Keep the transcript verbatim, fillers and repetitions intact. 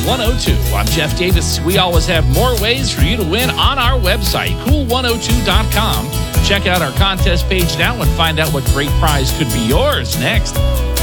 one oh two. I'm Jeff Davis. We always have more ways for you to win on our website, cool one oh two dot com. Check out our contest page now and find out what great prize could be yours next.